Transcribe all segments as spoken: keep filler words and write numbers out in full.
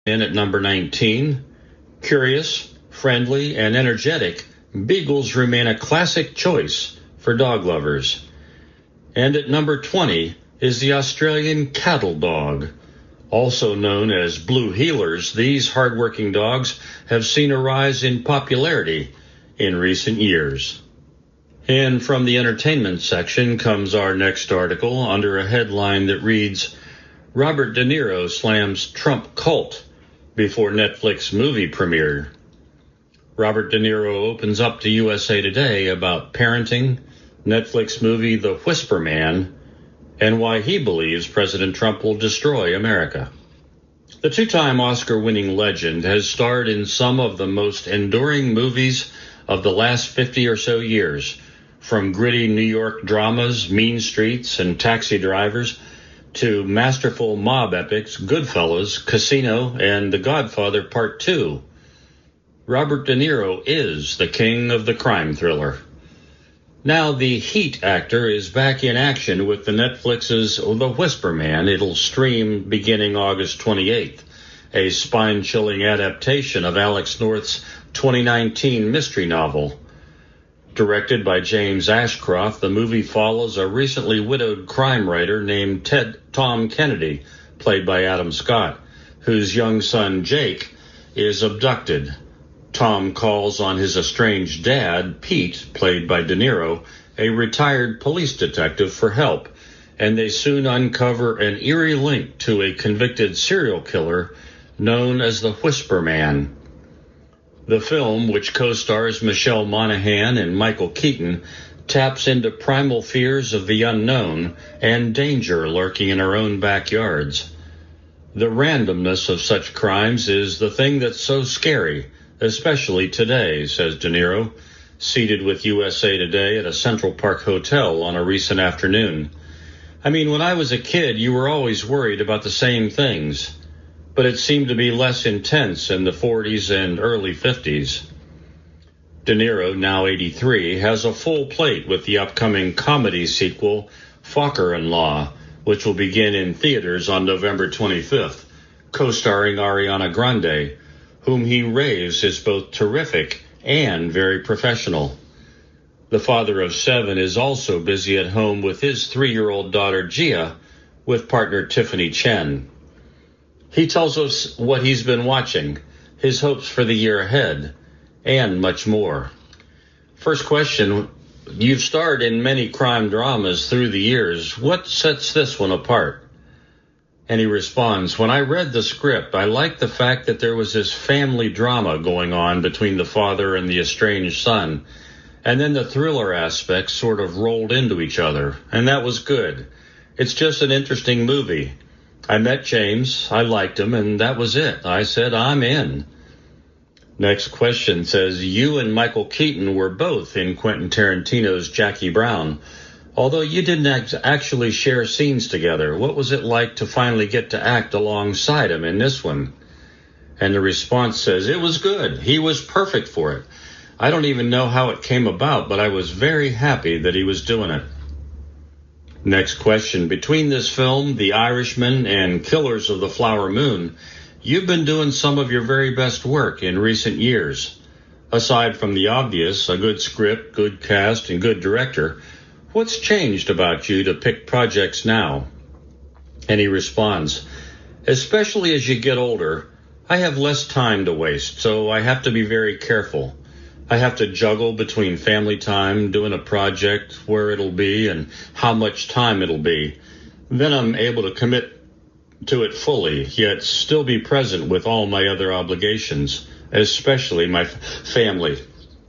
In at number nineteen, curious, friendly, and energetic, Beagles remain a classic choice for dog lovers. And at number twenty is the Australian cattle dog. Also known as blue heelers, these hardworking dogs have seen a rise in popularity in recent years. And from the entertainment section comes our next article under a headline that reads, Robert De Niro slams Trump cult before Netflix movie premiere. Robert De Niro opens up to U S A Today about parenting, Netflix movie The Whisper Man, and why he believes President Trump will destroy America. The two-time Oscar-winning legend has starred in some of the most enduring movies of the last fifty or so years, from gritty New York dramas, Mean Streets, and Taxi Drivers, to masterful mob epics, Goodfellas, Casino, and The Godfather Part two. Robert De Niro is the king of the crime thriller. Now the Heat actor is back in action with the Netflix's The Whisper Man. It'll stream beginning August twenty-eighth, a spine-chilling adaptation of Alex North's twenty nineteen mystery novel. Directed by James Ashcroft, the movie follows a recently widowed crime writer named Ted Tom Kennedy, played by Adam Scott, whose young son Jake is abducted. Tom calls on his estranged dad, Pete, played by De Niro, a retired police detective, for help, and they soon uncover an eerie link to a convicted serial killer known as the Whisper Man. The film, which co-stars Michelle Monaghan and Michael Keaton, taps into primal fears of the unknown and danger lurking in our own backyards. The randomness of such crimes is the thing that's so scary, especially today, says De Niro, seated with U S A Today at a Central Park hotel on a recent afternoon. I mean, when I was a kid, you were always worried about the same things, but it seemed to be less intense in the forties and early fifties. De Niro, now eighty-three, has a full plate with the upcoming comedy sequel, Focker-in-Law, which will begin in theaters on November twenty-fifth, co-starring Ariana Grande, whom he raves is both terrific and very professional. The father of seven is also busy at home with his three-year-old daughter Gia, with partner Tiffany Chen. He tells us what he's been watching, his hopes for the year ahead, and much more. First question, you've starred in many crime dramas through the years. What sets this one apart? And he responds, when I read the script, I liked the fact that there was this family drama going on between the father and the estranged son, and then the thriller aspects sort of rolled into each other, and that was good. It's just an interesting movie. I met James, I liked him, and that was it. I said, I'm in. Next question says, you and Michael Keaton were both in Quentin Tarantino's Jackie Brown. Although you didn't act- actually share scenes together, what was it like to finally get to act alongside him in this one? And the response says, it was good. He was perfect for it. I don't even know how it came about, but I was very happy that he was doing it. Next question. Between this film, The Irishman, and Killers of the Flower Moon, you've been doing some of your very best work in recent years. Aside from the obvious, a good script, good cast, and good director, what's changed about you to pick projects now? And he responds, especially as you get older, I have less time to waste, so I have to be very careful. I have to juggle between family time, doing a project, where it'll be, and how much time it'll be. Then I'm able to commit to it fully, yet still be present with all my other obligations, especially my family.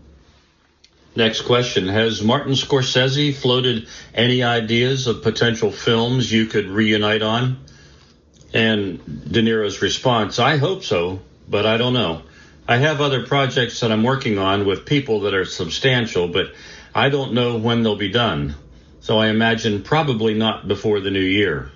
Next question, has Martin Scorsese floated any ideas of potential films you could reunite on? And De Niro's response, I hope so, but I don't know. I have other projects that I'm working on with people that are substantial, but I don't know when they'll be done. So I imagine probably not before the new year.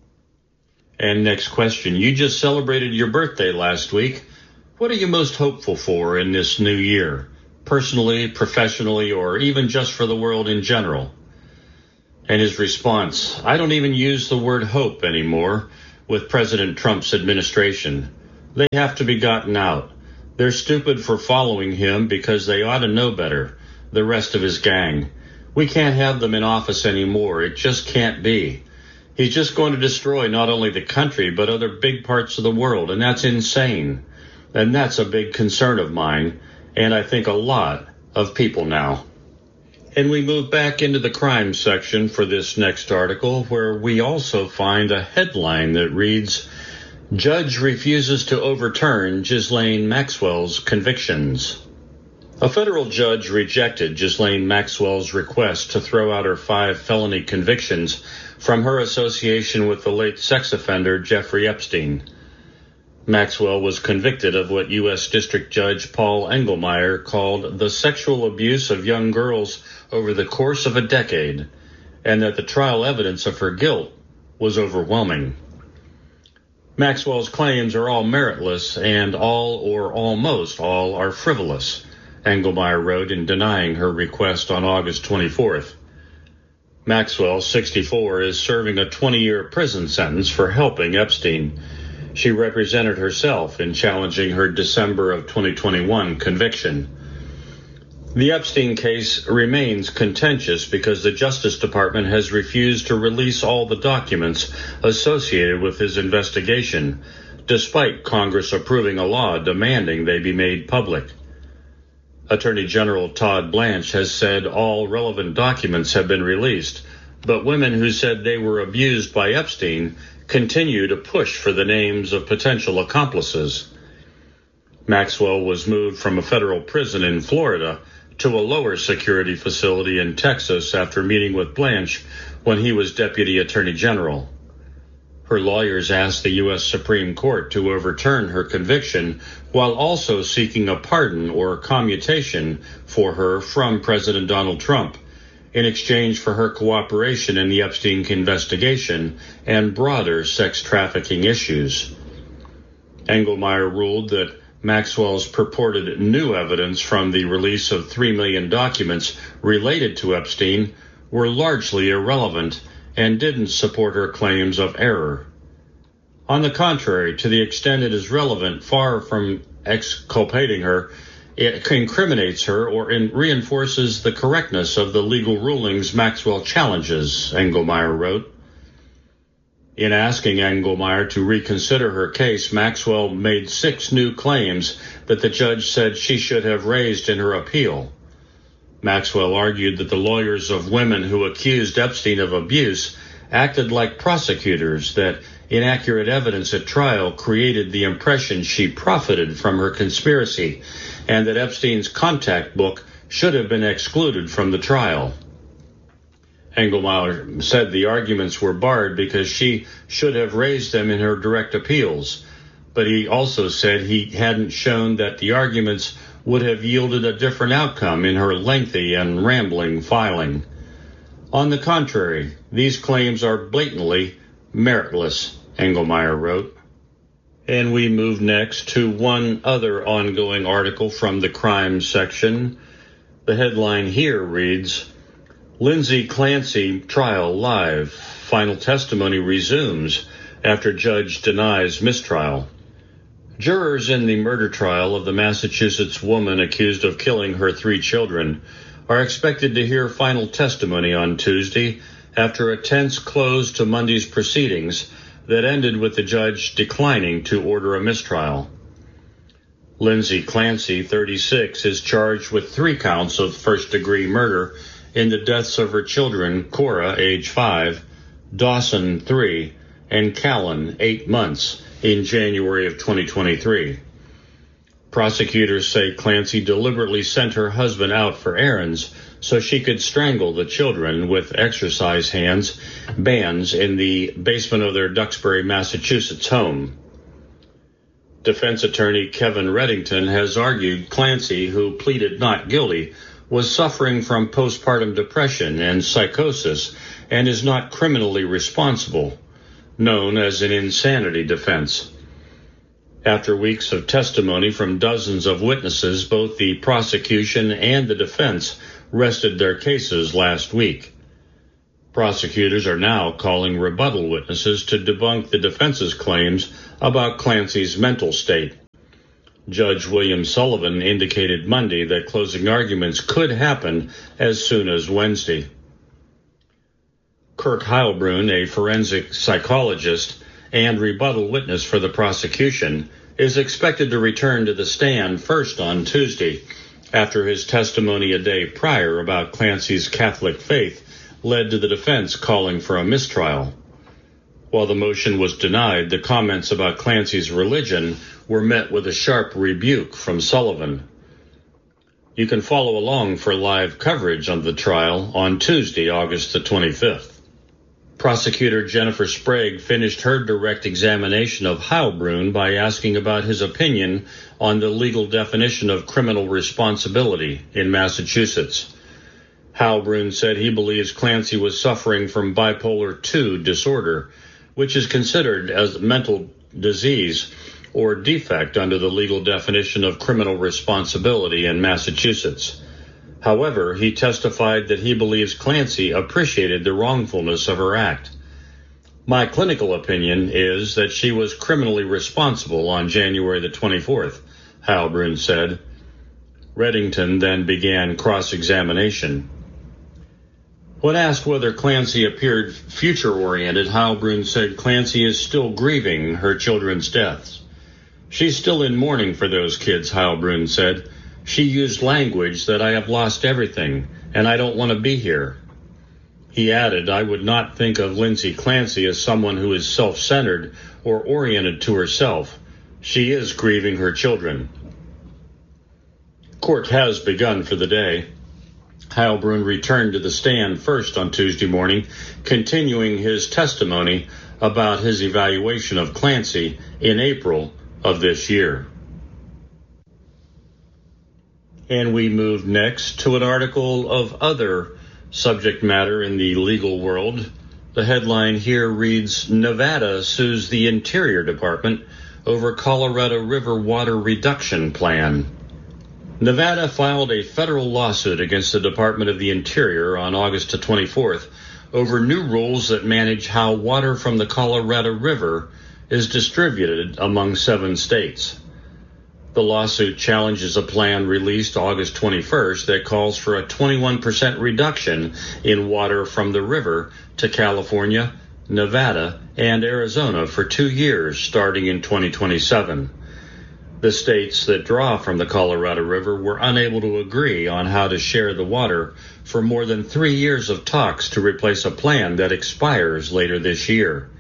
And next question, you just celebrated your birthday last week. What are you most hopeful for in this new year? Personally, professionally, or even just for the world in general? And his response, I don't even use the word hope anymore with President Trump's administration. They have to be gotten out. They're stupid for following him because they ought to know better, the rest of his gang. We can't have them in office anymore. It just can't be. He's just going to destroy not only the country, but other big parts of the world, and that's insane. And that's a big concern of mine, and I think a lot of people now. And we move back into the crime section for this next article, where we also find a headline that reads, Judge refuses to overturn Ghislaine Maxwell's convictions. A federal judge rejected Ghislaine Maxwell's request to throw out her five felony convictions from her association with the late sex offender Jeffrey Epstein. Maxwell was convicted of what U S District Judge Paul Engelmeyer called the sexual abuse of young girls over the course of a decade, and that the trial evidence of her guilt was overwhelming. Maxwell's claims are all meritless, and all or almost all are frivolous, Engelmeyer wrote in denying her request on August twenty-fourth. Maxwell, sixty-four, is serving a twenty-year prison sentence for helping Epstein. She represented herself in challenging her December of twenty twenty-one conviction. The Epstein case remains contentious because the Justice Department has refused to release all the documents associated with his investigation, despite Congress approving a law demanding they be made public. Attorney General Todd Blanche has said all relevant documents have been released, but women who said they were abused by Epstein continue to push for the names of potential accomplices. Maxwell was moved from a federal prison in Florida to a lower security facility in Texas after meeting with Blanche when he was Deputy Attorney General. Her lawyers asked the U S Supreme Court to overturn her conviction while also seeking a pardon or commutation for her from President Donald Trump in exchange for her cooperation in the Epstein investigation and broader sex trafficking issues. Engelmeyer ruled that Maxwell's purported new evidence from the release of three million documents related to Epstein were largely irrelevant and didn't support her claims of error. On the contrary, to the extent it is relevant, far from exculpating her, it incriminates her or in reinforces the correctness of the legal rulings Maxwell challenges, Engelmeyer wrote. In asking Engelmeyer to reconsider her case, Maxwell made six new claims that the judge said she should have raised in her appeal. Maxwell argued that the lawyers of women who accused Epstein of abuse acted like prosecutors, that inaccurate evidence at trial created the impression she profited from her conspiracy, and that Epstein's contact book should have been excluded from the trial. Engelmeyer said the arguments were barred because she should have raised them in her direct appeals, but he also said he hadn't shown that the arguments would have yielded a different outcome in her lengthy and rambling filing. On the contrary, these claims are blatantly meritless, Engelmeyer wrote. And we move next to one other ongoing article from the crime section. The headline here reads, Lindsay Clancy trial live. Final testimony resumes after judge denies mistrial. Jurors in the murder trial of the Massachusetts woman accused of killing her three children are expected to hear final testimony on Tuesday after a tense close to Monday's proceedings that ended with the judge declining to order a mistrial. Lindsay Clancy, thirty-six, is charged with three counts of first-degree murder in the deaths of her children, Cora, age five, Dawson, three, and Callan, eight months, in January of twenty twenty-three. Prosecutors say Clancy deliberately sent her husband out for errands so she could strangle the children with exercise hands bands in the basement of their Duxbury, Massachusetts home. Defense attorney Kevin Reddington has argued Clancy, who pleaded not guilty, was suffering from postpartum depression and psychosis and is not criminally responsible, known as an insanity defense. After weeks of testimony from dozens of witnesses, both the prosecution and the defense rested their cases last week. Prosecutors are now calling rebuttal witnesses to debunk the defense's claims about Clancy's mental state. Judge William Sullivan indicated Monday that closing arguments could happen as soon as Wednesday. Kirk Heilbrunn, a forensic psychologist and rebuttal witness for the prosecution, is expected to return to the stand first on Tuesday, after his testimony a day prior about Clancy's Catholic faith led to the defense calling for a mistrial. While the motion was denied, the comments about Clancy's religion were met with a sharp rebuke from Sullivan. You can follow along for live coverage of the trial on Tuesday, August the twenty-fifth. Prosecutor Jennifer Sprague finished her direct examination of Heilbrunn by asking about his opinion on the legal definition of criminal responsibility in Massachusetts. Heilbrunn said he believes Clancy was suffering from bipolar two disorder, which is considered as mental disease or defect under the legal definition of criminal responsibility in Massachusetts. However, he testified that he believes Clancy appreciated the wrongfulness of her act. My clinical opinion is that she was criminally responsible on January the twenty-fourth, Heilbrunn said. Reddington then began cross-examination. When asked whether Clancy appeared future-oriented, Heilbrunn said Clancy is still grieving her children's deaths. She's still in mourning for those kids, Heilbrunn said. She used language that I have lost everything, and I don't want to be here. He added, I would not think of Lindsay Clancy as someone who is self-centered or oriented to herself. She is grieving her children. Court has begun for the day. Heilbrunn returned to the stand first on Tuesday morning, continuing his testimony about his evaluation of Clancy in April of this year. And we move next to an article of other subject matter in the legal world. The headline here reads, Nevada sues the Interior Department over Colorado River water reduction plan. Nevada filed a federal lawsuit against the Department of the Interior on August twenty-fourth over new rules that manage how water from the Colorado River is distributed among seven states. The lawsuit challenges a plan released August twenty-first that calls for a twenty-one percent reduction in water from the river to California, Nevada, and Arizona for two years starting in twenty twenty-seven. The states that draw from the Colorado River were unable to agree on how to share the water for more than three years of talks to replace a plan that expires later this year.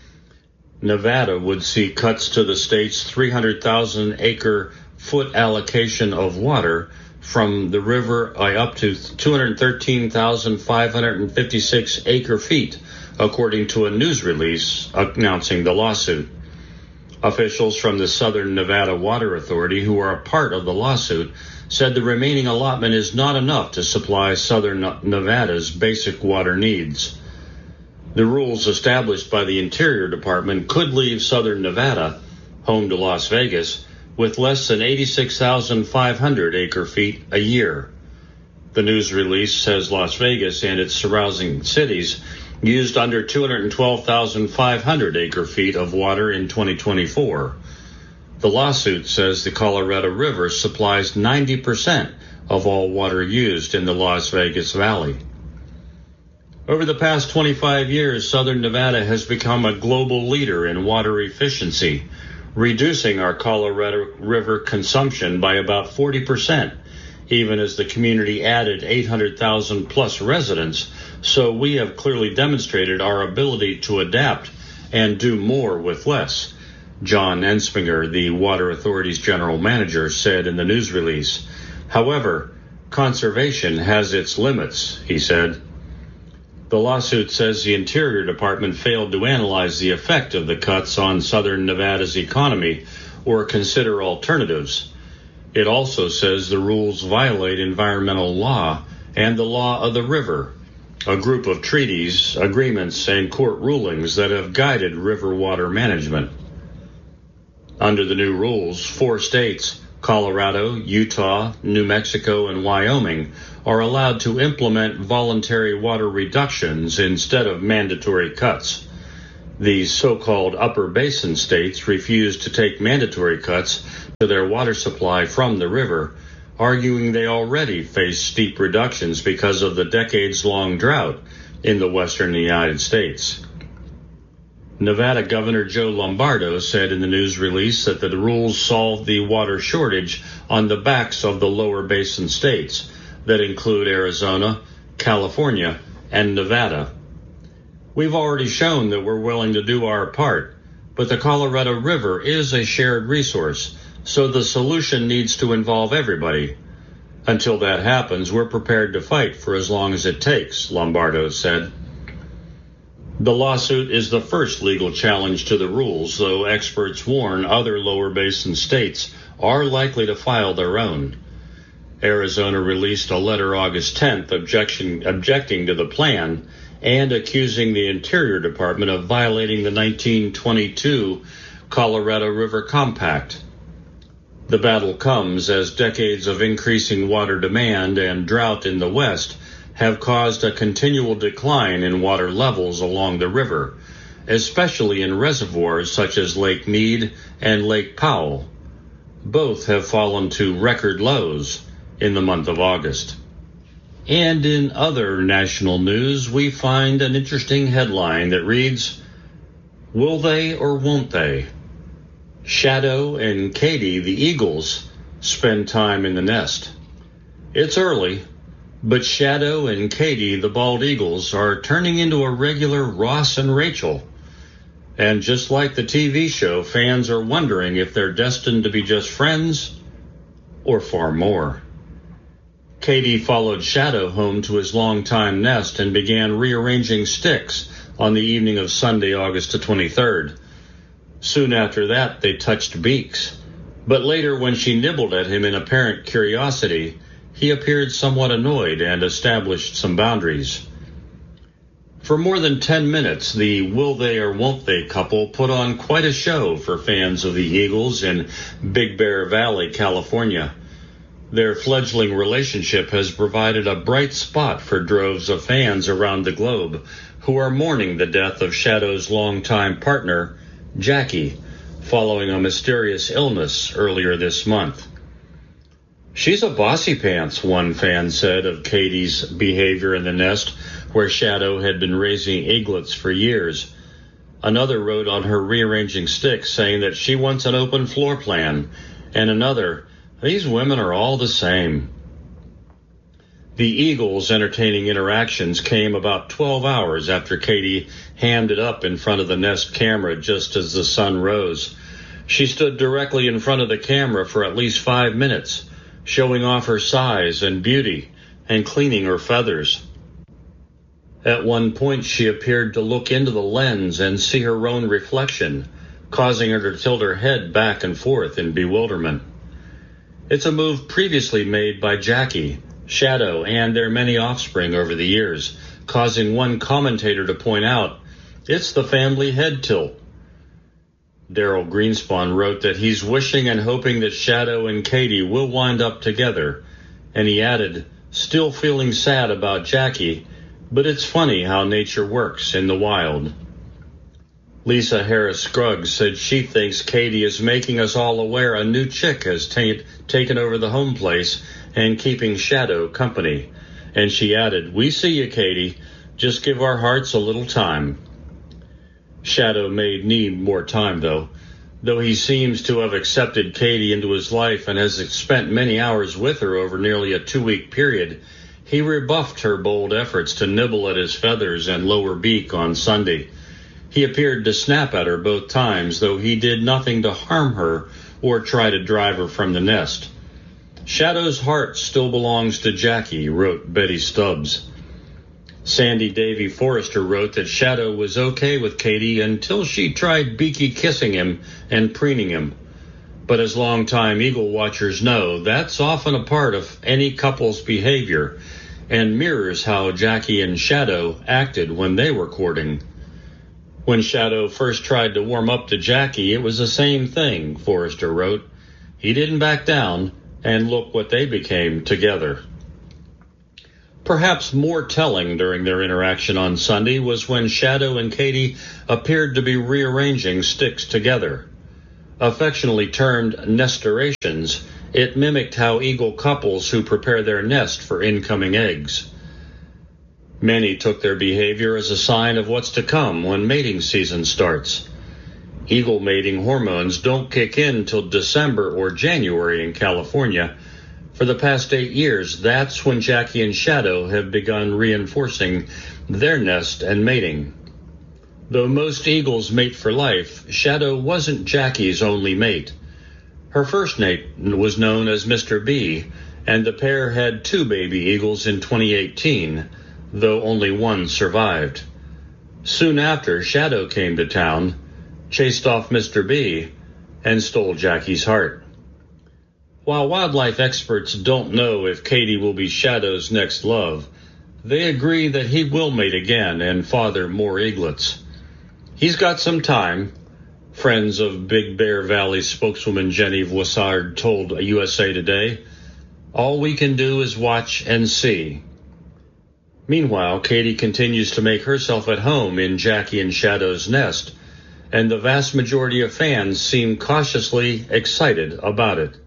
Nevada would see cuts to the state's three hundred thousand acre foot allocation of water from the river by up to two hundred thirteen thousand five hundred fifty-six acre feet, according to a news release announcing the lawsuit. Officials from the Southern Nevada Water Authority, who are a part of the lawsuit, said the remaining allotment is not enough to supply Southern Nevada's basic water needs. The rules established by the Interior Department could leave Southern Nevada, home to Las Vegas, with less than eighty-six thousand five hundred acre feet a year. The news release says Las Vegas and its surrounding cities used under two hundred twelve thousand five hundred acre feet of water in twenty twenty-four. The lawsuit says the Colorado River supplies ninety percent of all water used in the Las Vegas Valley. Over the past twenty-five years, Southern Nevada has become a global leader in water efficiency, reducing our Colorado River consumption by about forty percent, even as the community added eight hundred thousand plus residents. So we have clearly demonstrated our ability to adapt and do more with less, John Ensminger, the Water Authority's general manager, said in the news release. However, conservation has its limits, he said. The lawsuit says the Interior Department failed to analyze the effect of the cuts on Southern Nevada's economy or consider alternatives. It also says the rules violate environmental law and the law of the river, a group of treaties, agreements, and court rulings that have guided river water management. Under the new rules, four states, Colorado, Utah, New Mexico, and Wyoming, are allowed to implement voluntary water reductions instead of mandatory cuts. The so-called upper basin states refused to take mandatory cuts to their water supply from the river, arguing they already face steep reductions because of the decades-long drought in the western United States. Nevada Governor Joe Lombardo said in the news release that the rules solved the water shortage on the backs of the lower basin states that include Arizona, California, and Nevada. We've already shown that we're willing to do our part, but the Colorado River is a shared resource, so the solution needs to involve everybody. Until that happens, we're prepared to fight for as long as it takes, Lombardo said. The lawsuit is the first legal challenge to the rules, though experts warn other lower basin states are likely to file their own. Arizona released a letter August tenth objection, objecting to the plan and accusing the Interior Department of violating the nineteen twenty-two Colorado River Compact. The battle comes as decades of increasing water demand and drought in the West have caused a continual decline in water levels along the river, especially in reservoirs such as Lake Mead and Lake Powell. Both have fallen to record lows in the month of August. And in other national news, we find an interesting headline that reads, "Will they or won't they?" Shadow and Katie, the Eagles, spend time in the nest. It's early, but Shadow and Katie, the bald eagles, are turning into a regular Ross and Rachel. And just like the T V show, fans are wondering if they're destined to be just friends or far more. Katie followed Shadow home to his longtime nest and began rearranging sticks on the evening of Sunday, August the twenty-third. Soon after that, they touched beaks. But later, when she nibbled at him in apparent curiosity, he appeared somewhat annoyed and established some boundaries. For more than ten minutes, the will they or won't they couple put on quite a show for fans of the Eagles in Big Bear Valley, California. Their fledgling relationship has provided a bright spot for droves of fans around the globe who are mourning the death of Shadow's longtime partner, Jackie, following a mysterious illness earlier this month. "She's a bossy pants," one fan said of Katie's behavior in the nest where Shadow had been raising eaglets for years. Another wrote on her rearranging sticks saying that she wants an open floor plan, and another, "These women are all the same." The Eagles' entertaining interactions came about twelve hours after Katie hammed it up in front of the nest camera just as the sun rose. She stood directly in front of the camera for at least five minutes, showing off her size and beauty and cleaning her feathers. At one point, she appeared to look into the lens and see her own reflection, causing her to tilt her head back and forth in bewilderment. It's a move previously made by Jackie, Shadow, and their many offspring over the years, causing one commentator to point out, "It's the family head tilt." Daryl Greenspan wrote that he's wishing and hoping that Shadow and Katie will wind up together, and he added, "Still feeling sad about Jackie, but it's funny how nature works in the wild." Lisa Harris Scruggs said she thinks Katie is making us all aware a new chick has ta- taken over the home place and keeping Shadow company. And she added, "We see you, Katie. Just give our hearts a little time." Shadow may need more time, though. Though he seems to have accepted Katie into his life and has spent many hours with her over nearly a two-week period, he rebuffed her bold efforts to nibble at his feathers and lower beak on Sunday. He appeared to snap at her both times, though he did nothing to harm her or try to drive her from the nest. "Shadow's heart still belongs to Jackie," wrote Betty Stubbs. Sandy Davy Forrester wrote that Shadow was okay with Katie until she tried beaky kissing him and preening him. But as longtime eagle watchers know, that's often a part of any couple's behavior and mirrors how Jackie and Shadow acted when they were courting. When Shadow first tried to warm up to Jackie, it was the same thing, Forrester wrote. He didn't back down, and look what they became together. Perhaps more telling during their interaction on Sunday was when Shadow and Katie appeared to be rearranging sticks together. Affectionately termed nestorations, it mimicked how eagle couples who prepare their nest for incoming eggs. Many took their behavior as a sign of what's to come when mating season starts. Eagle mating hormones don't kick in till December or January in California. For the past eight years, that's when Jackie and Shadow have begun reinforcing their nest and mating. Though most eagles mate for life, Shadow wasn't Jackie's only mate. Her first mate was known as Mister B, and the pair had two baby eagles in twenty eighteen, though only one survived. Soon after, Shadow came to town, chased off Mister B, and stole Jackie's heart. While wildlife experts don't know if Katie will be Shadow's next love, they agree that he will mate again and father more eaglets. He's got some time, friends of Big Bear Valley spokeswoman Jenny Voissard told U S A Today. All we can do is watch and see. Meanwhile, Katie continues to make herself at home in Jackie and Shadow's nest, and the vast majority of fans seem cautiously excited about it.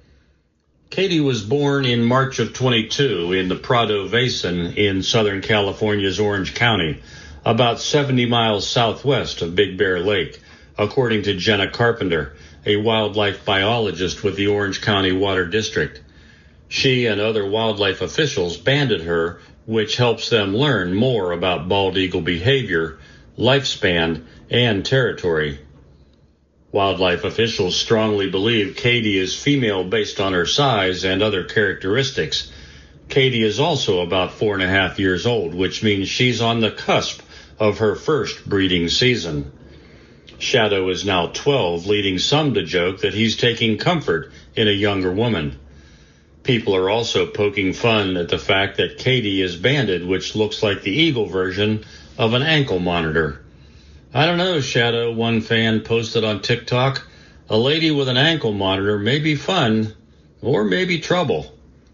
Katie was born in March of twenty-two in the Prado Basin in Southern California's Orange County, about seventy miles southwest of Big Bear Lake, according to Jenna Carpenter, a wildlife biologist with the Orange County Water District. She and other wildlife officials banded her, which helps them learn more about bald eagle behavior, lifespan, and territory. Wildlife officials strongly believe Katie is female based on her size and other characteristics. Katie is also about four and a half years old, which means she's on the cusp of her first breeding season. Shadow is now twelve, leading some to joke that he's taking comfort in a younger woman. People are also poking fun at the fact that Katie is banded, which looks like the eagle version of an ankle monitor. I don't know, Shadow, one fan posted on TikTok. A lady with an ankle monitor may be fun, or maybe trouble.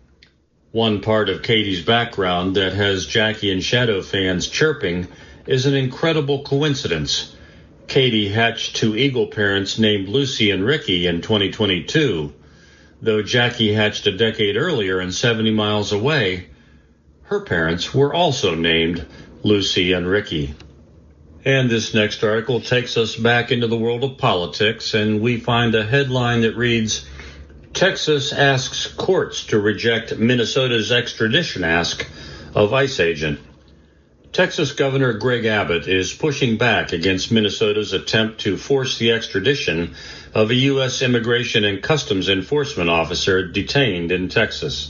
One part of Katie's background that has Jackie and Shadow fans chirping is an incredible coincidence. Katie hatched two eagle parents named Lucy and Ricky in twenty twenty-two. Though Jackie hatched a decade earlier and seventy miles away, her parents were also named Lucy and Ricky. And this next article takes us back into the world of politics, and we find a headline that reads, Texas asks courts to reject Minnesota's extradition ask of ICE agent. Texas Governor Greg Abbott is pushing back against Minnesota's attempt to force the extradition of a U S Immigration and Customs Enforcement officer detained in Texas.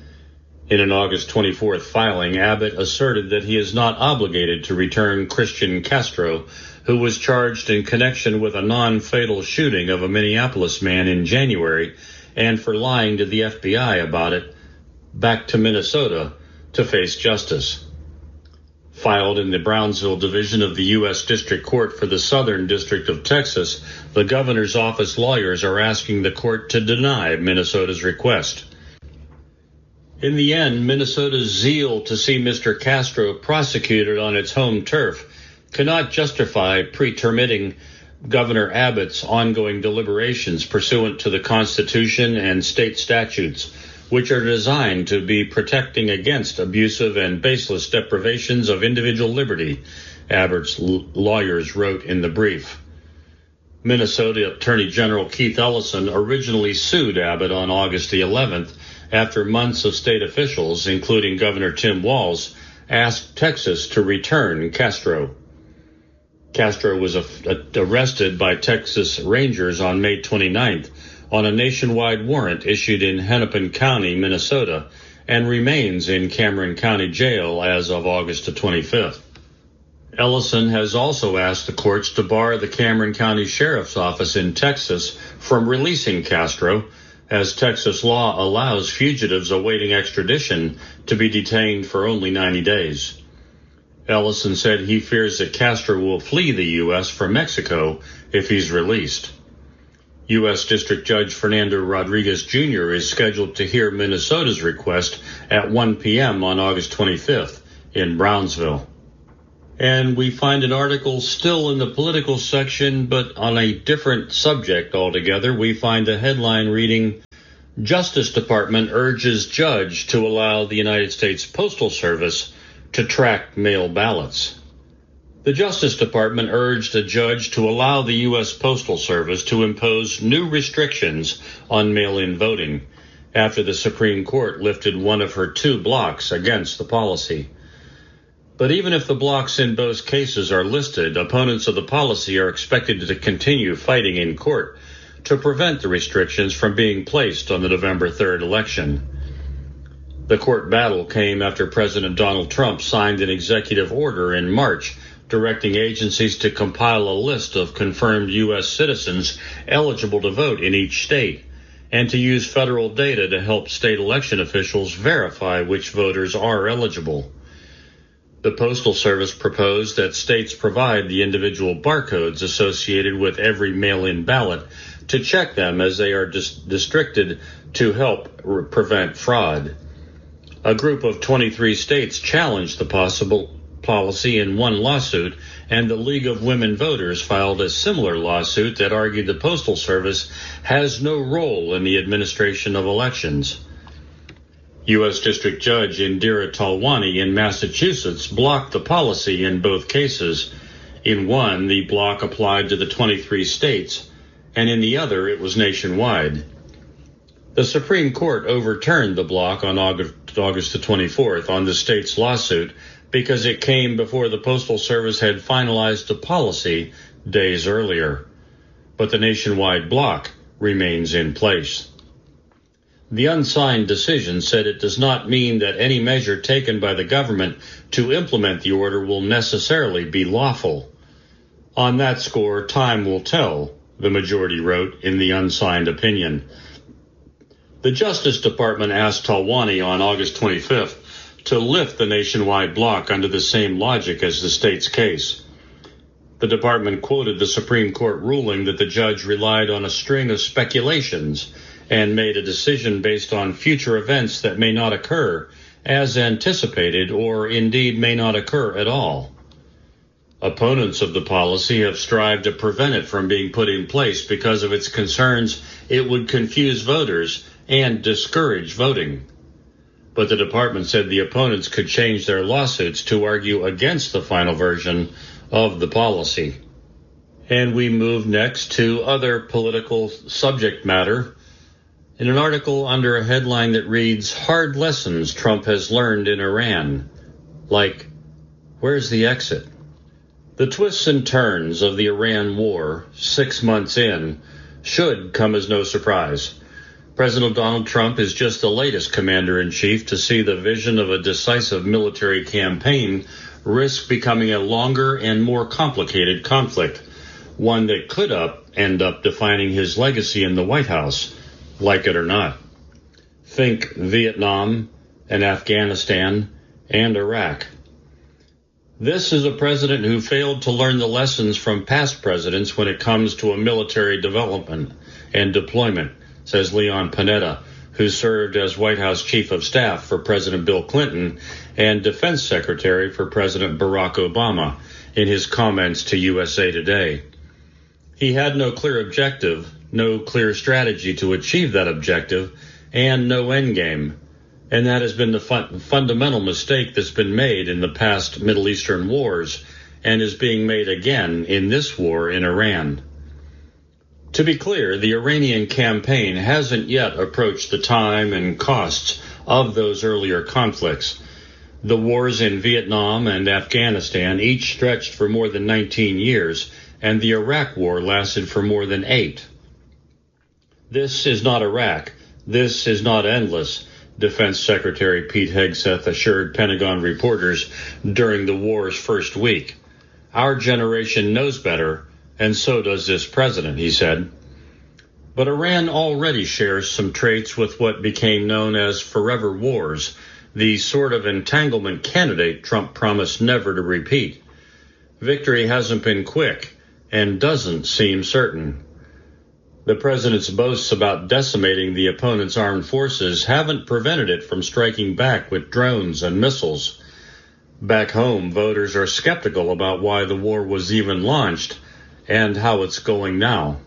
In an August twenty-fourth filing, Abbott asserted that he is not obligated to return Christian Castro, who was charged in connection with a non-fatal shooting of a Minneapolis man in January and for lying to the F B I about it, back to Minnesota to face justice. Filed in the Brownsville Division of the U S District Court for the Southern District of Texas, the governor's office lawyers are asking the court to deny Minnesota's request. In the end, Minnesota's zeal to see Mister Castro prosecuted on its home turf cannot justify pretermitting Governor Abbott's ongoing deliberations pursuant to the Constitution and state statutes, which are designed to be protecting against abusive and baseless deprivations of individual liberty, Abbott's lawyers wrote in the brief. Minnesota Attorney General Keith Ellison originally sued Abbott on August the eleventh after months of state officials, including Governor Tim Walz, asked Texas to return Castro. Castro was arrested by Texas Rangers on May twenty-ninth on a nationwide warrant issued in Hennepin County, Minnesota, and remains in Cameron County Jail as of August the twenty-fifth. Ellison has also asked the courts to bar the Cameron County Sheriff's Office in Texas from releasing Castro, as Texas law allows fugitives awaiting extradition to be detained for only ninety days. Ellison said he fears that Castro will flee the U S from Mexico if he's released. U S District Judge Fernando Rodriguez Junior is scheduled to hear Minnesota's request at one p.m. on August twenty-fifth in Brownsville. And we find an article still in the political section, but on a different subject altogether. We find a headline reading, Justice Department urges judge to allow the United States Postal Service to track mail ballots. The Justice Department urged a judge to allow the U S Postal Service to impose new restrictions on mail-in voting after the Supreme Court lifted one of her two blocks against the policy. But even if the blocks in both cases are listed, opponents of the policy are expected to continue fighting in court to prevent the restrictions from being placed on the November third election. The court battle came after President Donald Trump signed an executive order in March directing agencies to compile a list of confirmed U S citizens eligible to vote in each state and to use federal data to help state election officials verify which voters are eligible. The Postal Service proposed that states provide the individual barcodes associated with every mail-in ballot to check them as they are dis- districted to help re- prevent fraud. A group of twenty-three states challenged the possible policy in one lawsuit, and the League of Women Voters filed a similar lawsuit that argued the Postal Service has no role in the administration of elections. U S District Judge Indira Talwani in Massachusetts blocked the policy in both cases. In one, the block applied to the twenty-three states, and in the other, it was nationwide. The Supreme Court overturned the block on August, August the twenty-fourth on the state's lawsuit because it came before the Postal Service had finalized the policy days earlier. But the nationwide block remains in place. The unsigned decision said it does not mean that any measure taken by the government to implement the order will necessarily be lawful. On that score, time will tell, the majority wrote in the unsigned opinion. The Justice Department asked Talwani on August twenty-fifth to lift the nationwide block under the same logic as the state's case. The department quoted the Supreme Court ruling that the judge relied on a string of speculations and made a decision based on future events that may not occur as anticipated or indeed may not occur at all. Opponents of the policy have strived to prevent it from being put in place because of its concerns it would confuse voters and discourage voting. But the department said the opponents could change their lawsuits to argue against the final version of the policy. And we move next to other political subject matter. In an article under a headline that reads, Hard Lessons Trump Has Learned in Iran. Like, where's the exit? The twists and turns of the Iran war, six months in, should come as no surprise. President Donald Trump is just the latest commander-in-chief to see the vision of a decisive military campaign risk becoming a longer and more complicated conflict, one that could up end up defining his legacy in the White House. Like it or not. Think Vietnam and Afghanistan and Iraq. This is a president who failed to learn the lessons from past presidents when it comes to a military development and deployment, says Leon Panetta, who served as White House Chief of Staff for President Bill Clinton and Defense Secretary for President Barack Obama, in his comments to U S A Today. He had no clear objective, no clear strategy to achieve that objective, and no endgame. And that has been the fun- fundamental mistake that's been made in the past Middle Eastern wars and is being made again in this war in Iran. To be clear, the Iranian campaign hasn't yet approached the time and costs of those earlier conflicts. The wars in Vietnam and Afghanistan each stretched for more than nineteen years, and the Iraq War lasted for more than eight. This is not Iraq. This is not endless, Defense Secretary Pete Hegseth assured Pentagon reporters during the war's first week. Our generation knows better, and so does this president, he said. But Iran already shares some traits with what became known as forever wars, the sort of entanglement candidate Trump promised never to repeat. Victory hasn't been quick and doesn't seem certain. The president's boasts about decimating the opponent's armed forces haven't prevented it from striking back with drones and missiles. Back home, voters are skeptical about why the war was even launched and how it's going now.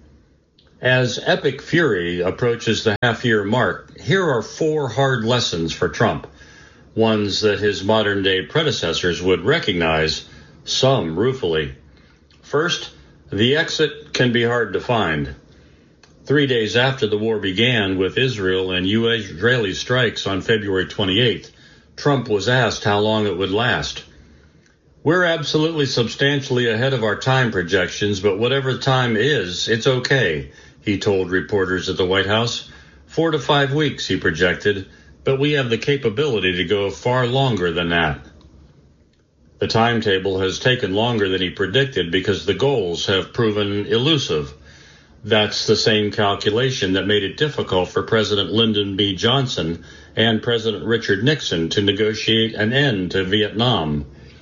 As epic fury approaches the half-year mark, here are four hard lessons for Trump, ones that his modern-day predecessors would recognize, some ruefully. First, the exit can be hard to find. Three days after the war began with Israel and U S Israeli strikes on February twenty-eighth, Trump was asked how long it would last. We're absolutely substantially ahead of our time projections, but whatever the time is, it's okay, he told reporters at the White House. Four to five weeks, he projected, but we have the capability to go far longer than that. The timetable has taken longer than he predicted because the goals have proven elusive. That's the same calculation that made it difficult for President Lyndon B. Johnson and President Richard Nixon to negotiate an end to Vietnam,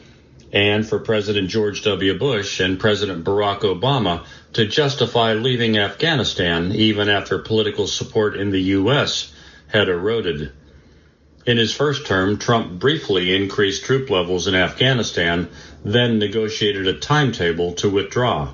and for President George W. Bush and President Barack Obama to justify leaving Afghanistan even after political support in the U S had eroded. In his first term, Trump briefly increased troop levels in Afghanistan, then negotiated a timetable to withdraw.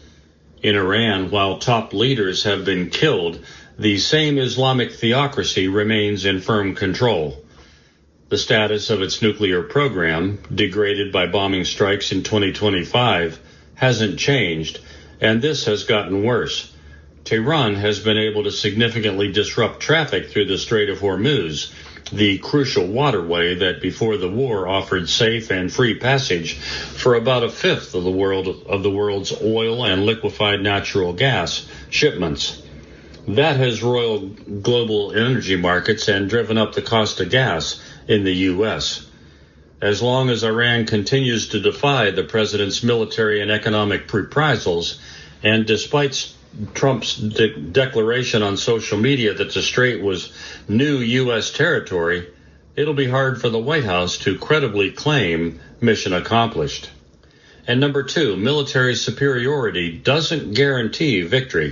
In Iran, while top leaders have been killed, the same Islamic theocracy remains in firm control. The status of its nuclear program, degraded by bombing strikes in twenty twenty-five, hasn't changed, and this has gotten worse. Tehran has been able to significantly disrupt traffic through the Strait of Hormuz, the crucial waterway that before the war offered safe and free passage for about a fifth of the world of the world's oil and liquefied natural gas shipments. That has roiled global energy markets and driven up the cost of gas in the U S. As long as Iran continues to defy the president's military and economic reprisals, and despite Trump's de- declaration on social media that the strait was new U S territory, it'll be hard for the White House to credibly claim mission accomplished. And number two, military superiority doesn't guarantee victory.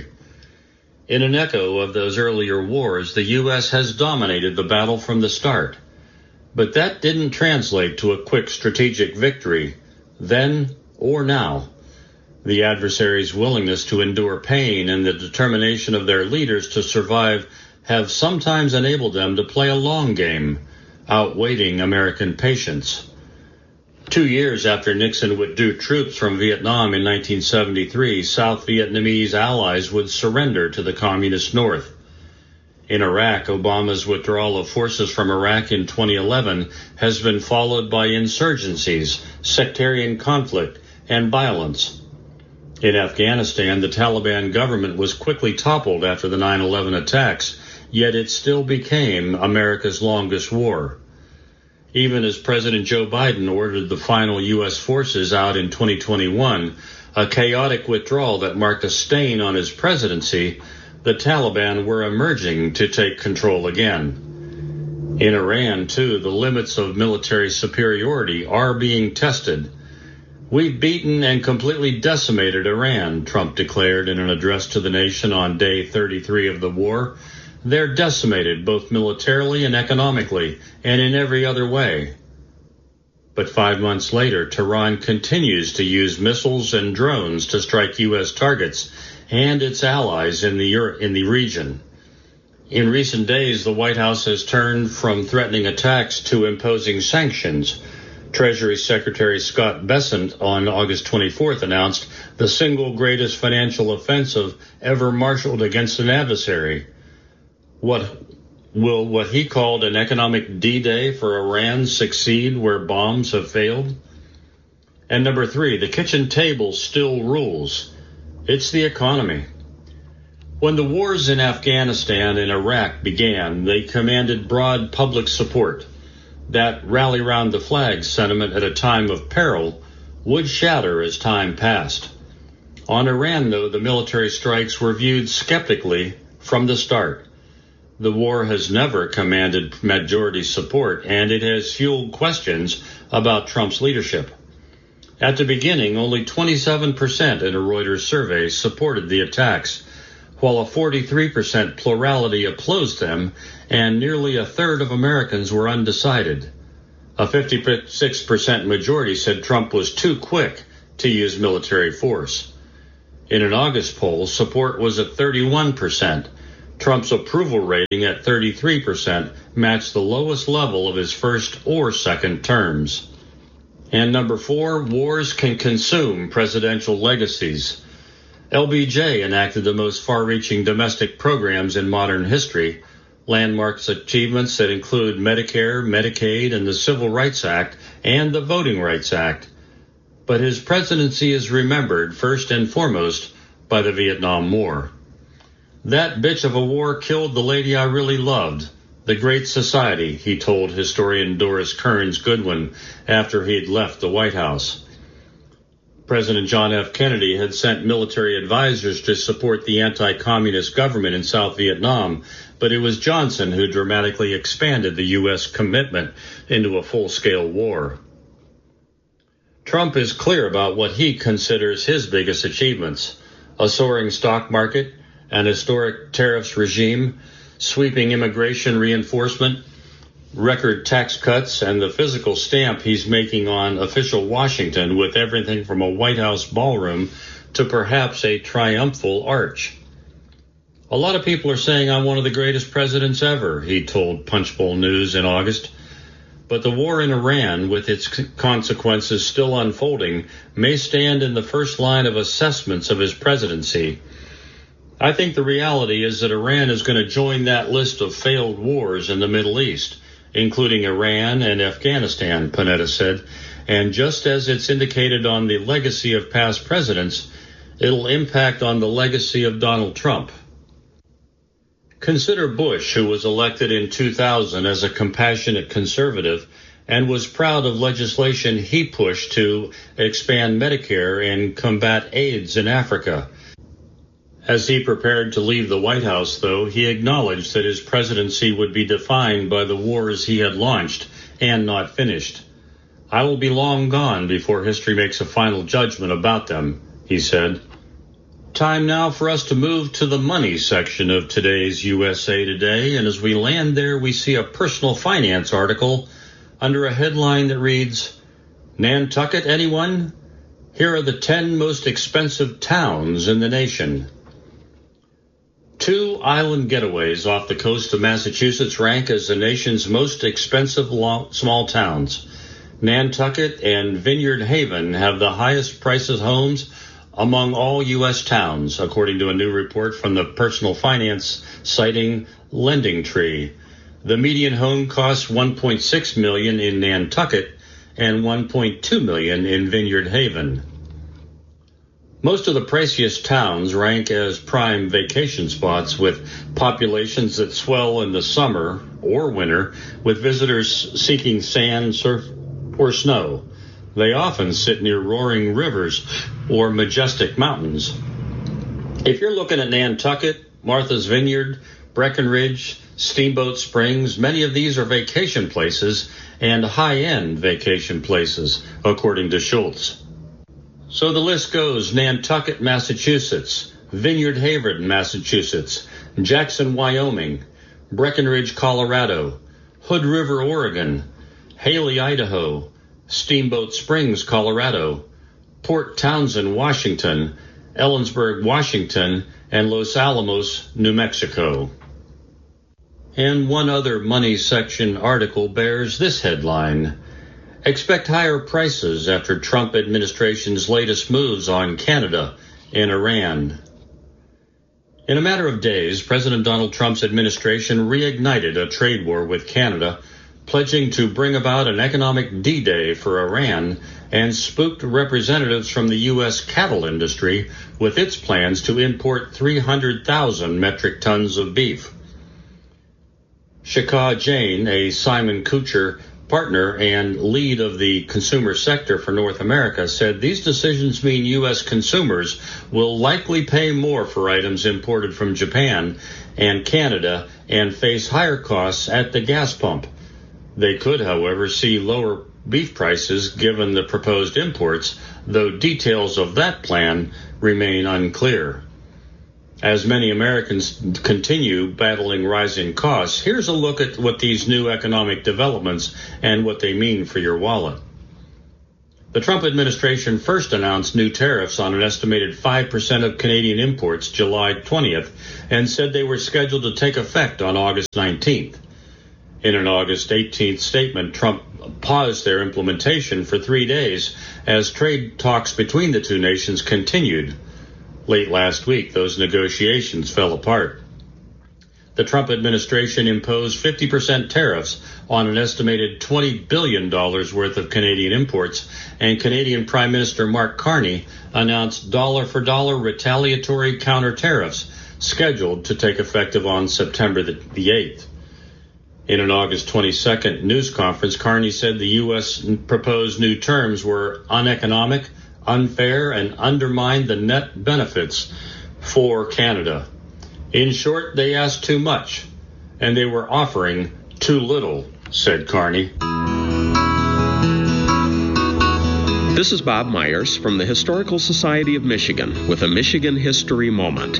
In an echo of those earlier wars, the U S has dominated the battle from the start. But that didn't translate to a quick strategic victory, then or now. The adversary's willingness to endure pain and the determination of their leaders to survive have sometimes enabled them to play a long game, outweighing American patience. Two years after Nixon withdrew troops from Vietnam in nineteen seventy-three, South Vietnamese allies would surrender to the communist North. In Iraq, Obama's withdrawal of forces from Iraq in twenty eleven has been followed by insurgencies, sectarian conflict, and violence. In Afghanistan, the Taliban government was quickly toppled after the nine eleven attacks, yet it still became America's longest war. Even as President Joe Biden ordered the final U S forces out in twenty twenty-one, a chaotic withdrawal that marked a stain on his presidency, the Taliban were emerging to take control again. In Iran, too, the limits of military superiority are being tested. We've beaten and completely decimated Iran, Trump declared in an address to the nation on day thirty-three of the war. They're decimated both militarily and economically, and in every other way. But five months later, Tehran continues to use missiles and drones to strike U S targets and its allies in the Euro- in the region. In recent days, the White House has turned from threatening attacks to imposing sanctions. Treasury Secretary Scott Bessent on August twenty-fourth announced the single greatest financial offensive ever marshaled against an adversary. What will what he called an economic D-Day for Iran succeed where bombs have failed? And number three, the kitchen table still rules. It's the economy. When the wars in Afghanistan and Iraq began, they commanded broad public support. That rally round the flag sentiment at a time of peril would shatter as time passed. On Iran, though, the military strikes were viewed skeptically from the start. The war has never commanded majority support, and it has fueled questions about Trump's leadership. At the beginning, only twenty-seven percent in a Reuters survey supported the attacks, while a forty-three percent plurality opposed them, and nearly a third of Americans were undecided. A fifty-six percent majority said Trump was too quick to use military force. In an August poll, support was at thirty-one percent. Trump's approval rating at thirty-three percent matched the lowest level of his first or second terms. And number four, wars can consume presidential legacies. L B J enacted the most far-reaching domestic programs in modern history, landmark achievements that include Medicare, Medicaid, and the Civil Rights Act, and the Voting Rights Act. But his presidency is remembered first and foremost by the Vietnam War. That bitch of a war killed the lady I really loved, the Great Society, he told historian Doris Kearns Goodwin after he'd left the White House. President John F. Kennedy had sent military advisors to support the anti-communist government in South Vietnam, but it was Johnson who dramatically expanded the U S commitment into a full-scale war. Trump is clear about what he considers his biggest achievements: a soaring stock market, an historic tariffs regime, sweeping immigration reinforcement, record tax cuts, and the physical stamp he's making on official Washington with everything from a White House ballroom to perhaps a triumphal arch. A lot of people are saying I'm one of the greatest presidents ever, he told Punchbowl News in August. But the war in Iran, with its consequences still unfolding, may stand in the first line of assessments of his presidency. I think the reality is that Iran is going to join that list of failed wars in the Middle East, including Iran and Afghanistan, Panetta said. And just as it's indicated on the legacy of past presidents, it'll impact on the legacy of Donald Trump. Consider Bush, who was elected in two thousand as a compassionate conservative and was proud of legislation he pushed to expand Medicare and combat AIDS in Africa. As he prepared to leave the White House, though, he acknowledged that his presidency would be defined by the wars he had launched and not finished. I will be long gone before history makes a final judgment about them, he said. Time now for us to move to the money section of today's U S A Today, and as we land there, we see a personal finance article under a headline that reads, Nantucket, anyone? Here are the ten most expensive towns in the nation. Two island getaways off the coast of Massachusetts rank as the nation's most expensive long, small towns. Nantucket and Vineyard Haven have the highest prices homes among all U S towns, according to a new report from the personal finance citing LendingTree. The median home costs one point six million dollars in Nantucket and one point two million dollars in Vineyard Haven. Most of the priciest towns rank as prime vacation spots with populations that swell in the summer or winter with visitors seeking sand, surf, or snow. They often sit near roaring rivers or majestic mountains. If you're looking at Nantucket, Martha's Vineyard, Breckenridge, Steamboat Springs, many of these are vacation places and high-end vacation places, according to Schultz. So the list goes: Nantucket, Massachusetts, Vineyard Haven, Massachusetts, Jackson, Wyoming, Breckenridge, Colorado, Hood River, Oregon, Haley, Idaho, Steamboat Springs, Colorado, Port Townsend, Washington, Ellensburg, Washington, and Los Alamos, New Mexico. And one other money section article bears this headline: Expect higher prices after Trump administration's latest moves on Canada and Iran. In a matter of days, President Donald Trump's administration reignited a trade war with Canada, pledging to bring about an economic D-Day for Iran, and spooked representatives from the U S cattle industry with its plans to import three hundred thousand metric tons of beef. Shikha Jain, a Simon Kucher partner and lead of the consumer sector for North America, said these decisions mean U S consumers will likely pay more for items imported from Japan and Canada and face higher costs at the gas pump. They could, however, see lower beef prices given the proposed imports, though details of that plan remain unclear. As many Americans continue battling rising costs, here's a look at what these new economic developments and what they mean for your wallet. The Trump administration first announced new tariffs on an estimated five percent of Canadian imports July twentieth and said they were scheduled to take effect on August nineteenth. In an August eighteenth statement, Trump paused their implementation for three days as trade talks between the two nations continued. Late last week, those negotiations fell apart. The Trump administration imposed fifty percent tariffs on an estimated twenty billion dollars worth of Canadian imports, and Canadian Prime Minister Mark Carney announced dollar-for-dollar retaliatory counter tariffs scheduled to take effective on September the eighth. In an August twenty-second news conference, Carney said the U S proposed new terms were uneconomic, unfair, and undermined the net benefits for Canada. In short, they asked too much, and they were offering too little, said Carney. This is Bob Myers from the Historical Society of Michigan with a Michigan History Moment.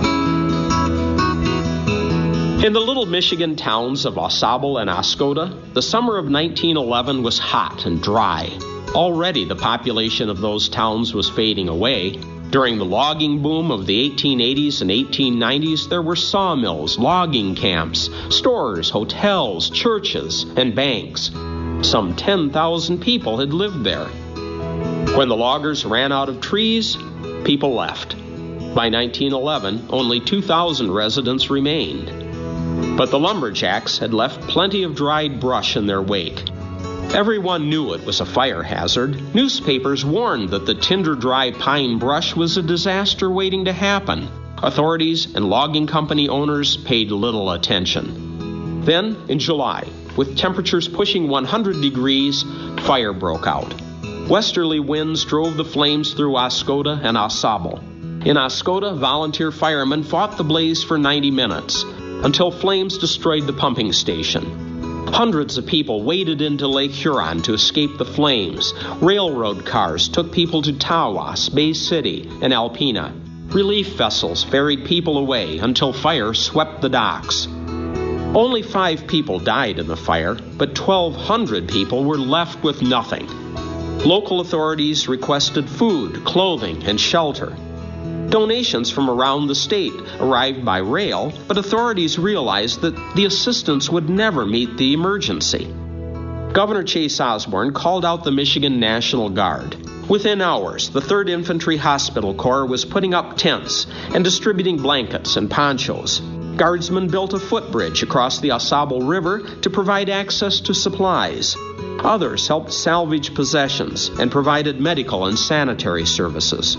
In the little Michigan towns of AuSable and Oscoda, the summer of nineteen eleven was hot and dry. Already the population of those towns was fading away. During the logging boom of the eighteen eighties and eighteen nineties, there were sawmills, logging camps, stores, hotels, churches, and banks. Some ten thousand people had lived there. When the loggers ran out of trees, people left. By nineteen eleven, only two thousand residents remained. But the lumberjacks had left plenty of dried brush in their wake. Everyone knew it was a fire hazard. Newspapers warned that the tinder-dry pine brush was a disaster waiting to happen. Authorities and logging company owners paid little attention. Then, in July, with temperatures pushing one hundred degrees, fire broke out. Westerly winds drove the flames through Oscoda and AuSable. In Oscoda, volunteer firemen fought the blaze for ninety minutes, until flames destroyed the pumping station. Hundreds of people waded into Lake Huron to escape the flames. Railroad cars took people to Tawas, Bay City, and Alpena. Relief vessels ferried people away until fire swept the docks. Only five people died in the fire, but twelve hundred people were left with nothing. Local authorities requested food, clothing, and shelter. Donations from around the state arrived by rail, but authorities realized that the assistance would never meet the emergency. Governor Chase Osborne called out the Michigan National Guard. Within hours, the third Infantry Hospital Corps was putting up tents and distributing blankets and ponchos. Guardsmen built a footbridge across the AuSable River to provide access to supplies. Others helped salvage possessions and provided medical and sanitary services.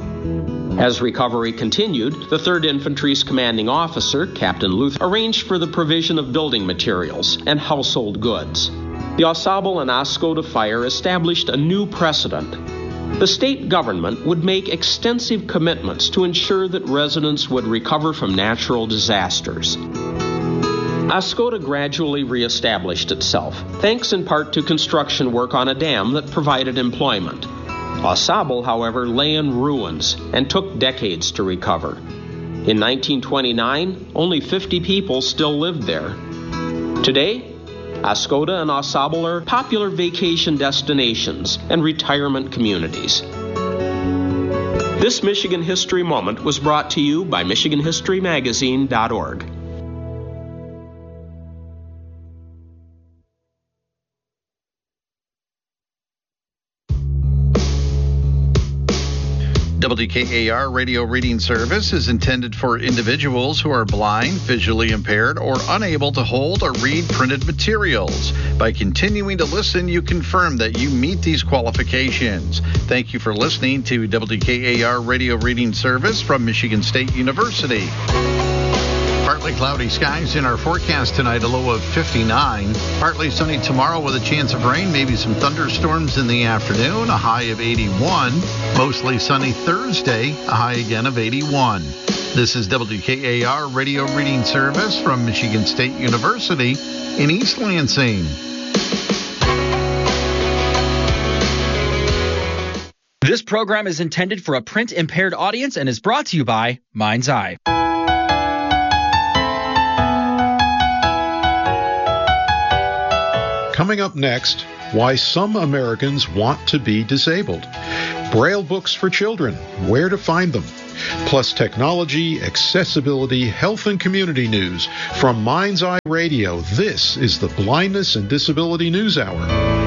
As recovery continued, the third Infantry's commanding officer, Captain Luther, arranged for the provision of building materials and household goods. The AuSable and Oscoda fire established a new precedent. The state government would make extensive commitments to ensure that residents would recover from natural disasters. Oscoda gradually reestablished itself, thanks in part to construction work on a dam that provided employment. AuSable, however, lay in ruins and took decades to recover. In nineteen twenty-nine, only fifty people still lived there. Today, Oscoda and AuSable are popular vacation destinations and retirement communities. This Michigan History Moment was brought to you by Michigan History Magazine dot org. W K A R Radio Reading Service is intended for individuals who are blind, visually impaired, or unable to hold or read printed materials. By continuing to listen, you confirm that you meet these qualifications. Thank you for listening to W K A R Radio Reading Service from Michigan State University. Partly cloudy skies in our forecast tonight, a low of fifty-nine. Partly sunny tomorrow with a chance of rain, maybe some thunderstorms in the afternoon, a high of eighty-one. Mostly sunny Thursday, a high again of eighty-one. This is W K A R Radio Reading Service from Michigan State University in East Lansing. This program is intended for a print-impaired audience and is brought to you by Mind's Eye. Coming up next, why some Americans want to be disabled. Braille books for children, where to find them. Plus technology, accessibility, health, and community news. From Mind's Eye Radio, this is the Blindness and Disability News Hour.